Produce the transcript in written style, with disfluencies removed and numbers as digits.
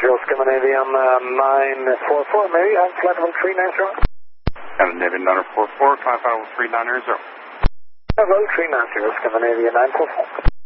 Scandinavian 944, maybe, I'm flight level 390. Scandinavian 944, flight level 390. Level 390, Scandinavian 944.